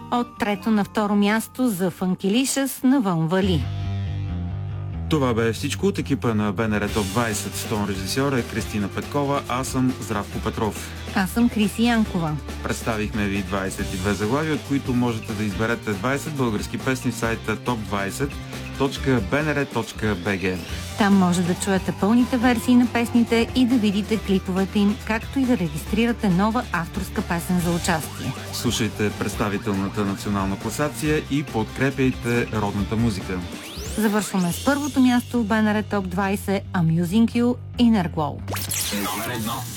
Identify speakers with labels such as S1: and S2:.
S1: От трето на второ място за Funkylicious навън вали.
S2: Това бе всичко от екипа на БНР Топ 20. Тон режисьор е Кристина Петкова, аз съм Здравко Петров.
S1: Аз съм Криси Янкова.
S2: Представихме ви 22 заглавия, от които можете да изберете 20 български песни в сайта top20.bnr.bg.
S1: Там може да чуете пълните версии на песните и да видите клиповете им, както и да регистрирате нова авторска песен за участие.
S2: Слушайте представителната национална класация и подкрепяйте родната музика.
S1: Завършваме с първото място в БНР Топ 20 Amusing You Inner Glow.
S3: Номер 1.